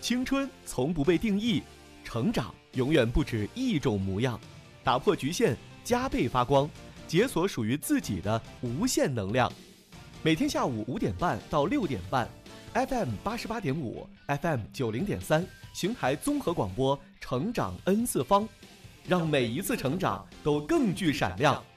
青春从不被定义，成长永远不止一种模样。打破局限，加倍发光，解锁属于自己的无限能量。每天下午5点半到6点半 ，FM 88.5、FM 90.3，邢台综合广播，成长 N 次方，让每一次成长都更具闪亮。